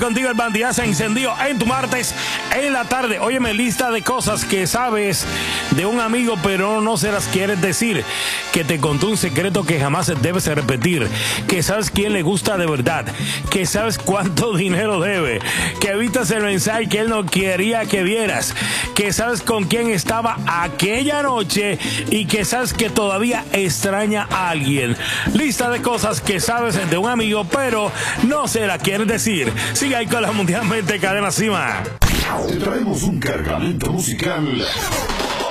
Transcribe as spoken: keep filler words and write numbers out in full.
Contigo el bandidazo encendido en tu martes en la tarde. Óyeme, lista de cosas que sabes de un amigo pero no se las quieres decir, que te contó un secreto que jamás debes repetir, que sabes quién le gusta de verdad, que sabes cuánto dinero debe, que evitas el mensaje que él no quería que vieras, que sabes con quién estaba aquella noche y que sabes que todavía extraña a alguien. Lista de cosas que sabes de un amigo pero no se la quieres decir. Sigue ahí con la mundialmente Cadena Cima. Te traemos un cargamento musical